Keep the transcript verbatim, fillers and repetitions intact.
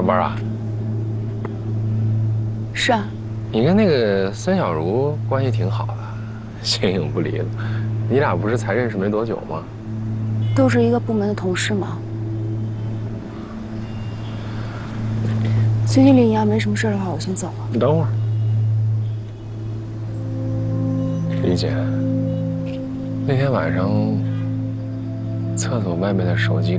班啊？ 是啊。 你跟那个孙小茹关系挺好的，形影不离的。你俩不是才认识没多久吗？ 都是一个部门的同事嘛。孙经理，你要没什么事的话，我先走了。 你等会儿，李姐，那天晚上厕所外面的手机。